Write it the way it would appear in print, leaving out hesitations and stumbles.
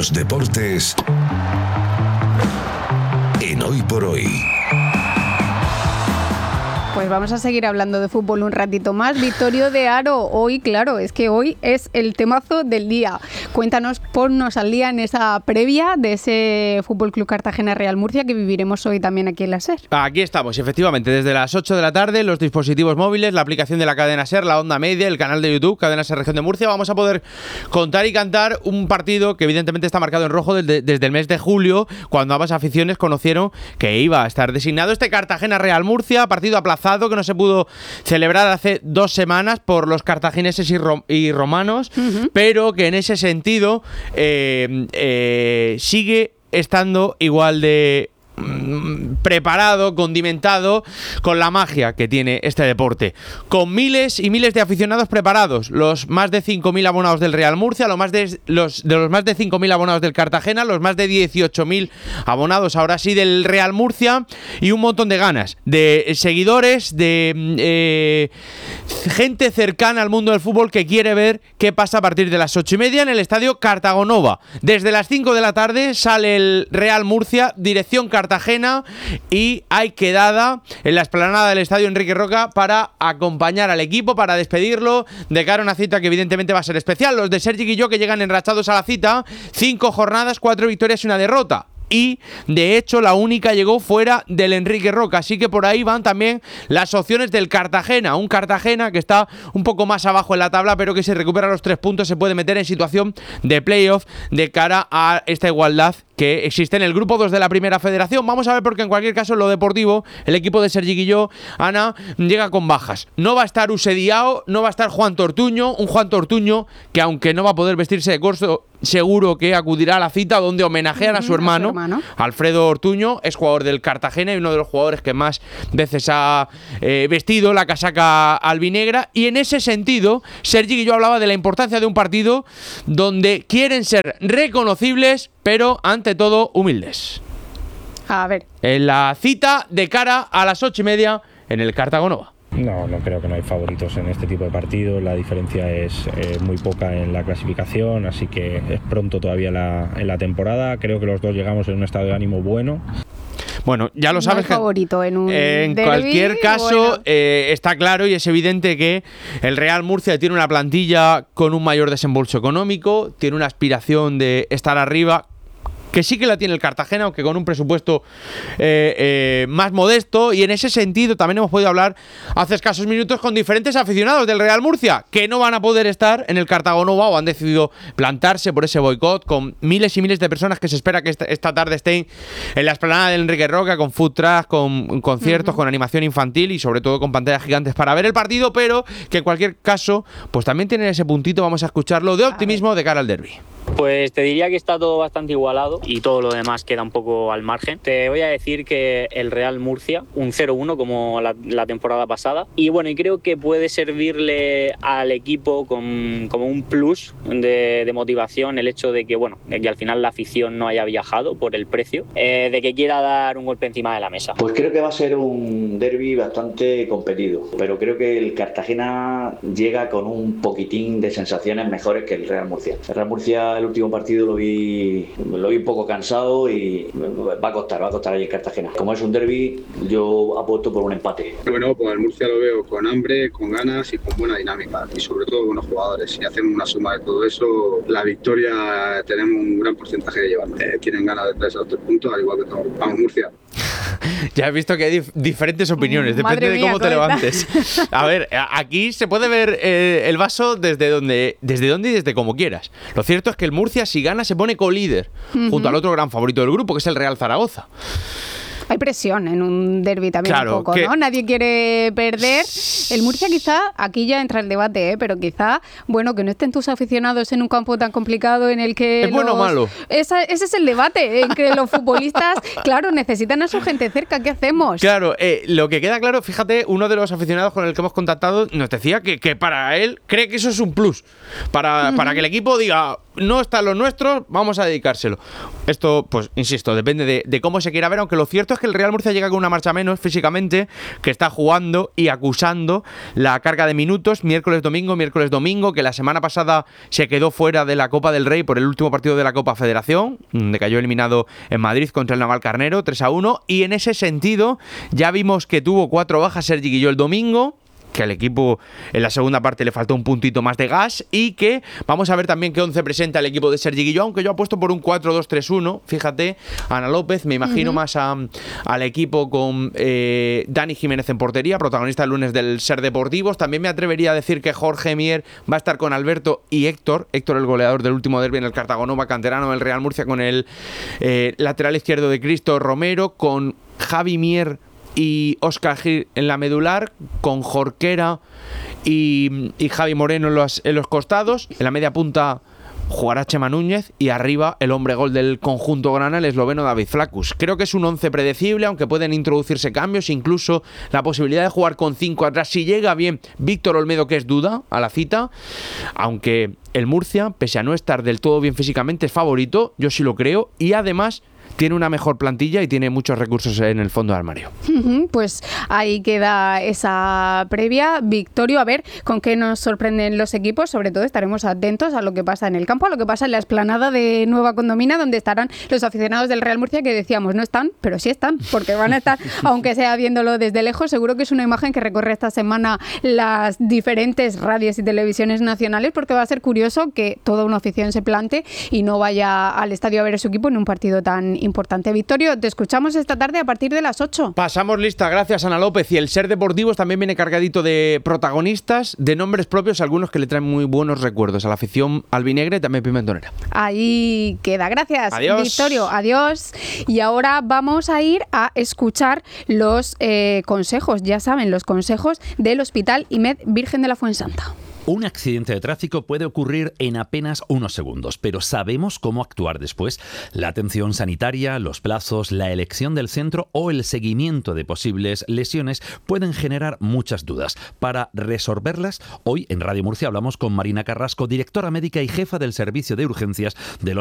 Los deportes en Hoy por Hoy. Pues vamos a seguir hablando de fútbol un ratito más. Vittorio de Haro, hoy, claro, es que hoy es el temazo del día. Cuéntanos, ponnos al día en esa previa de ese Fútbol Club Cartagena Real Murcia que viviremos hoy también aquí en la SER. Aquí estamos, efectivamente, desde las 8 de la tarde, los dispositivos móviles, la aplicación de la cadena SER, la onda media, el canal de YouTube, Cadena SER Región de Murcia, vamos a poder contar y cantar un partido que evidentemente está marcado en rojo desde el mes de julio, cuando ambas aficiones conocieron que iba a estar designado este Cartagena Real Murcia, partido aplazado que no se pudo celebrar hace 2 semanas por los cartagineses y romanos, pero que en ese sentido sigue estando igual de preparado, condimentado con la magia que tiene este deporte, con miles y miles de aficionados preparados, los más de 5.000 abonados del Real Murcia, los más de 5.000 abonados del Cartagena, los más de 18.000 abonados ahora sí del Real Murcia, y un montón de ganas de seguidores, de gente cercana al mundo del fútbol que quiere ver qué pasa a partir de las 8:30 en el estadio Cartagonova. Desde las 5 de la tarde sale el Real Murcia, dirección Cartagena, y hay quedada en la explanada del estadio Enrique Roca para acompañar al equipo, para despedirlo de cara a una cita que evidentemente va a ser especial. Los de Sergi y yo, que llegan enrachados a la cita, 5 jornadas, 4 victorias y 1 derrota. Y, de hecho, la única llegó fuera del Enrique Roca. Así que por ahí van también las opciones del Cartagena. Un Cartagena que está un poco más abajo en la tabla, pero que si recupera los 3 puntos se puede meter en situación de playoff de cara a esta igualdad que existe en el grupo 2 de la Primera Federación. Vamos a ver, porque en cualquier caso en lo deportivo el equipo de Sergi Guilló, Ana, llega con bajas. No va a estar Use Diao, no va a estar Juan Tortuño, un Juan Tortuño que, aunque no va a poder vestirse de corso, seguro que acudirá a la cita donde homenajean a su hermano. Alfredo Ortuño es jugador del Cartagena y uno de los jugadores que más veces ha vestido la casaca albinegra, y en ese sentido Sergi Guilló hablaba de la importancia de un partido donde quieren ser reconocibles, pero ante todo humildes. A ver. En la cita de cara a las 8:30 en el Cartagonova. No creo que no hay favoritos en este tipo de partidos. La diferencia es muy poca en la clasificación, así que es pronto todavía en la temporada. Creo que los dos llegamos en un estado de ánimo bueno. Bueno, ya lo sabes. No hay favorito en un derbi, cualquier caso, bueno. está claro y es evidente que el Real Murcia tiene una plantilla con un mayor desembolso económico, tiene una aspiración de estar arriba, que sí que la tiene el Cartagena, aunque con un presupuesto más modesto, y en ese sentido también hemos podido hablar hace escasos minutos con diferentes aficionados del Real Murcia que no van a poder estar en el Cartagonova o han decidido plantarse por ese boicot, con miles y miles de personas que se espera que esta tarde estén en la explanada del Enrique Roca, con food truck, con conciertos, con animación infantil y sobre todo con pantallas gigantes para ver el partido, pero que en cualquier caso pues también tienen ese puntito, vamos a escucharlo, de optimismo de cara al derbi. Pues te diría que está todo bastante igualado y todo lo demás queda un poco al margen. Te voy a decir que el Real Murcia, un 0-1 como la temporada pasada, y bueno, y creo que puede servirle al equipo como un plus de motivación el hecho de que, bueno, de que al final la afición no haya viajado por el precio, de que quiera dar un golpe encima de la mesa. Pues creo que va a ser un derbi bastante competido, pero creo que el Cartagena llega con un poquitín de sensaciones mejores que el Real Murcia. El Real Murcia, el último partido lo vi un poco cansado y va a costar allí en Cartagena. Como es un derbi, yo apuesto por un empate. Bueno, pues el Murcia lo veo con hambre, con ganas y con buena dinámica, y sobre todo buenos jugadores. Si hacemos una suma de todo eso, la victoria tenemos un gran porcentaje de llevarla. Tienen ganas de traerse a los 3 puntos, al igual que todos. Vamos, Murcia. Ya has visto que hay diferentes opiniones, depende de cómo te levantes. A ver, aquí se puede ver el vaso desde donde y desde como quieras. Lo cierto es que el Murcia, si gana, se pone colíder junto al otro gran favorito del grupo, que es el Real Zaragoza. Hay presión en un derbi también, claro, un poco, ¿no? Nadie quiere perder. El Murcia quizá, aquí ya entra el debate, pero quizá, bueno, que no estén tus aficionados en un campo tan complicado en el que... ¿Es bueno o malo? Ese es el debate, en que los futbolistas, claro, necesitan a su gente cerca. ¿Qué hacemos? Claro, lo que queda claro, fíjate, uno de los aficionados con el que hemos contactado nos decía que para él cree que eso es un plus. Para que el equipo diga, no están los nuestros, vamos a dedicárselo. Esto, pues, insisto, depende de cómo se quiera ver, aunque lo cierto cierto es que el Real Murcia llega con una marcha menos físicamente, que está jugando y acusando la carga de minutos miércoles, domingo, que la semana pasada se quedó fuera de la Copa del Rey por el último partido de la Copa Federación, donde cayó eliminado en Madrid contra el Navalcarnero 3-1, y en ese sentido ya vimos que tuvo 4 bajas Sergi Guilló el domingo, que al equipo en la segunda parte le faltó un puntito más de gas, y que vamos a ver también qué 11 presenta el equipo de Sergi Guilló, aunque yo apuesto por un 4-2-3-1, fíjate, Ana López, me imagino más al equipo con Dani Jiménez en portería, protagonista el lunes del Ser Deportivos. También me atrevería a decir que Jorge Mier va a estar con Alberto y Héctor el goleador del último derbi en el Cartagonova, canterano del Real Murcia, con el lateral izquierdo de Cristo Romero, con Javi Mier y Óscar Gil en la medular, con Jorquera y Javi Moreno en los costados. En la media punta jugará Chema Núñez, y arriba el hombre gol del conjunto grana, el esloveno David Flacus. Creo que es un 11 predecible, aunque pueden introducirse cambios, incluso la posibilidad de jugar con 5 atrás si llega bien Víctor Olmedo, que es duda a la cita, aunque el Murcia, pese a no estar del todo bien físicamente, es favorito, yo sí lo creo, y además tiene una mejor plantilla y tiene muchos recursos en el fondo de armario. Pues ahí queda esa previa. Victorio, a ver con qué nos sorprenden los equipos. Sobre todo estaremos atentos a lo que pasa en el campo, a lo que pasa en la explanada de Nueva Condomina, donde estarán los aficionados del Real Murcia, que decíamos no están, pero sí están, porque van a estar, aunque sea viéndolo desde lejos. Seguro que es una imagen que recorre esta semana las diferentes radios y televisiones nacionales, porque va a ser curioso que toda una afición se plante y no vaya al estadio a ver a su equipo en un partido tan importante. Victorio, te escuchamos esta tarde a partir de las 8. Pasamos lista, gracias Ana López. Y el Ser Deportivos también viene cargadito de protagonistas, de nombres propios, algunos que le traen muy buenos recuerdos a la afición albinegre y también pimentonera. Ahí queda, gracias. Adiós. Victorio, adiós. Y ahora vamos a ir a escuchar los consejos, ya saben, los consejos del Hospital IMED Virgen de la Fuensanta. Un accidente de tráfico puede ocurrir en apenas unos segundos, pero ¿sabemos cómo actuar después? La atención sanitaria, los plazos, la elección del centro o el seguimiento de posibles lesiones pueden generar muchas dudas. Para resolverlas, hoy en Radio Murcia hablamos con Marina Carrasco, directora médica y jefa del servicio de urgencias del